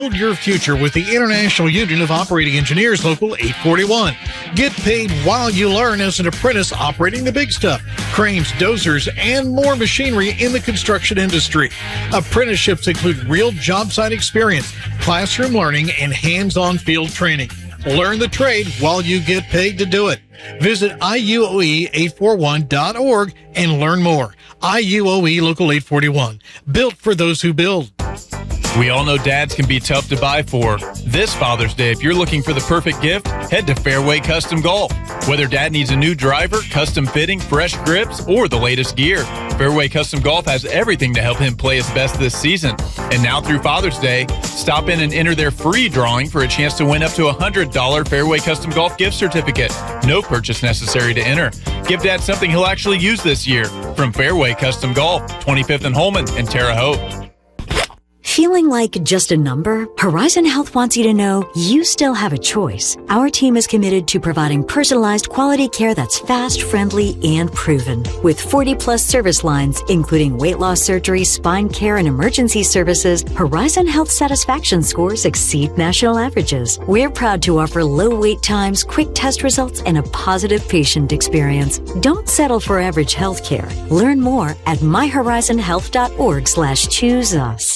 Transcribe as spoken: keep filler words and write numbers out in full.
Build your future with the International Union of Operating Engineers Local eight forty-one. Get paid while you learn as an apprentice operating the big stuff, cranes, dozers, and more machinery in the construction industry. Apprenticeships include real job site experience, classroom learning, and hands-on field training. Learn the trade while you get paid to do it. Visit I U O E eight forty-one dot org and learn more. I U O E Local eight forty-one. Built for those who build. We all know dads can be tough to buy for. This Father's Day, if you're looking for the perfect gift, head to Fairway Custom Golf. Whether dad needs a new driver, custom fitting, fresh grips, or the latest gear, Fairway Custom Golf has everything to help him play his best this season. And now through Father's Day, stop in and enter their free drawing for a chance to win up to a one hundred dollars Fairway Custom Golf gift certificate. No purchase necessary to enter. Give dad something he'll actually use this year. From Fairway Custom Golf, twenty-fifth and Holman and Terre Haute. Feeling like just a number? Horizon Health wants you to know you still have a choice. Our team is committed to providing personalized quality care that's fast, friendly, and proven. With forty plus service lines, including weight loss surgery, spine care, and emergency services, Horizon Health satisfaction scores exceed national averages. We're proud to offer low wait times, quick test results, and a positive patient experience. Don't settle for average health care. Learn more at my horizon health dot org slash choose us.